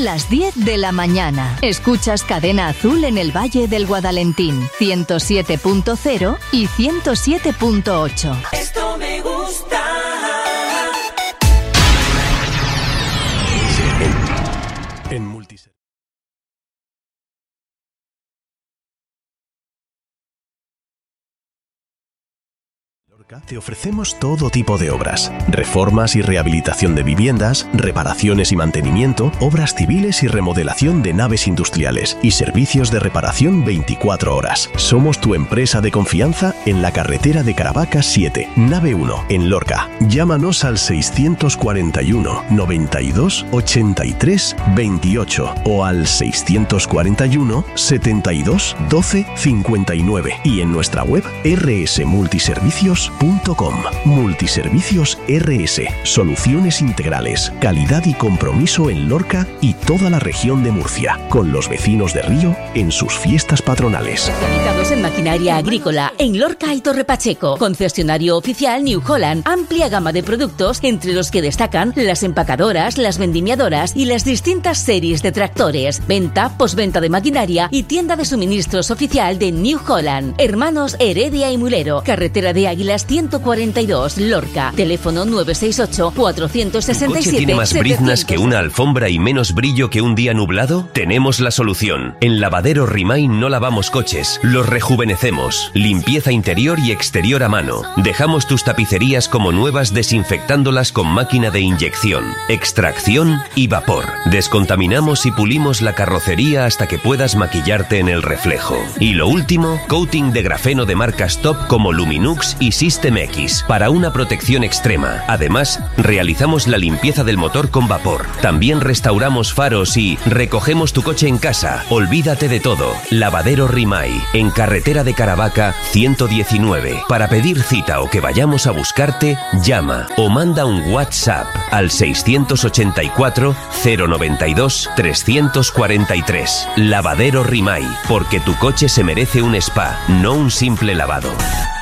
las 10 de la mañana. Escuchas Cadena Azul en el Valle del Guadalentín, 107.0 y 107.8. Esto me gusta. En Multiservicios. Te ofrecemos todo tipo de obras, reformas y rehabilitación de viviendas, reparaciones y mantenimiento, obras civiles y remodelación de naves industriales y servicios de reparación 24 horas. Somos tu empresa de confianza en la carretera de Caravaca 7, nave 1, en Lorca. Llámanos al 641 92 83 28 o al 641 72 12 59 y en nuestra web rsmultiservicios.com. Multiservicios RS. Soluciones integrales, calidad y compromiso en Lorca y toda la región de Murcia, con los vecinos de Río en sus fiestas patronales. Especializados en maquinaria agrícola en Lorca y Torre Pacheco. Concesionario oficial New Holland. Amplia gama de productos, entre los que destacan las empacadoras, las vendimiadoras y las distintas series de tractores. Venta, postventa de maquinaria y tienda de suministros oficial de New Holland. Hermanos Heredia y Mulero. Carretera de Águilas 142, Lorca. Teléfono 968 467. ¿Tu coche tiene más briznas que una alfombra y menos brillo que un día nublado? Tenemos la solución. En Lavadero Rimay no lavamos coches, los rejuvenecemos. Limpieza interior y exterior a mano. Dejamos tus tapicerías como nuevas desinfectándolas con máquina de inyección, extracción y vapor. Descontaminamos y pulimos la carrocería hasta que puedas maquillarte en el reflejo. Y lo último, coating de grafeno de marcas top como Luminux y System X para una protección extrema. Además, realizamos la limpieza del motor con vapor. También restauramos faros y recogemos tu coche en casa. Olvídate de todo. Lavadero Rimay, en carretera de Caravaca 119. Para pedir cita o que vayamos a buscarte, llama o manda un WhatsApp al 684 092 343. Lavadero Rimay, porque tu coche se merece un spa, no un simple lavado.